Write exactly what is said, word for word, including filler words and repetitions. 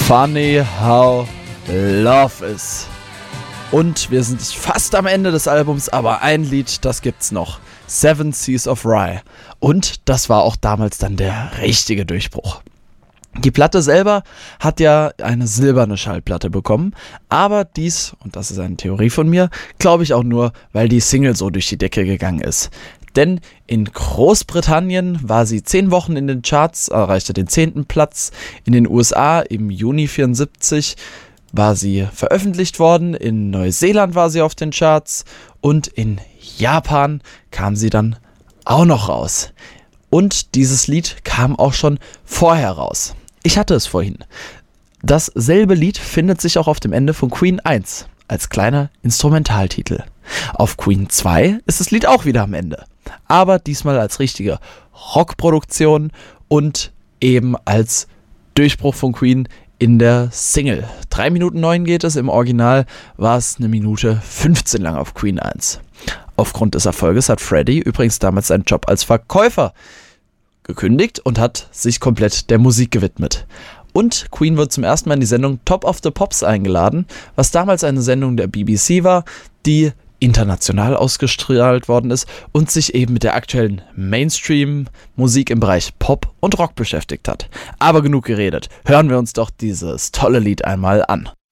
Funny How Love Is. Und wir sind fast am Ende des Albums, aber ein Lied, das gibt's noch. Seven Seas of Rhye. Und das war auch damals dann der richtige Durchbruch. Die Platte selber hat ja eine silberne Schallplatte bekommen, aber dies, und das ist eine Theorie von mir, glaube ich auch nur, weil die Single so durch die Decke gegangen ist. Denn in Großbritannien war sie zehn Wochen in den Charts, erreichte den zehnten Platz. In den U S A im Juni vierundsiebzig war sie veröffentlicht worden. In Neuseeland war sie auf den Charts. Und in Japan kam sie dann auch noch raus. Und dieses Lied kam auch schon vorher raus. Ich hatte es vorhin. Dasselbe Lied findet sich auch auf dem Ende von Queen eins als kleiner Instrumentaltitel. Auf Queen zwei ist das Lied auch wieder am Ende. Aber diesmal als richtige Rockproduktion und eben als Durchbruch von Queen in der Single. drei Minuten neun geht es, im Original war es eine Minute fünfzehn lang auf Queen eins. Aufgrund des Erfolges hat Freddie übrigens damals seinen Job als Verkäufer gekündigt und hat sich komplett der Musik gewidmet. Und Queen wird zum ersten Mal in die Sendung Top of the Pops eingeladen, was damals eine Sendung der B B C war, die international ausgestrahlt worden ist und sich eben mit der aktuellen Mainstream-Musik im Bereich Pop und Rock beschäftigt hat. Aber genug geredet, hören wir uns doch dieses tolle Lied einmal an.